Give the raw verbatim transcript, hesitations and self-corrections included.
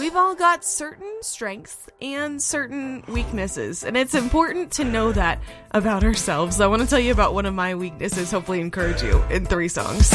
we've all got certain strengths and certain weaknesses, and it's important to know that about ourselves. I want to tell you about one of my weaknesses, hopefully encourage you in three songs.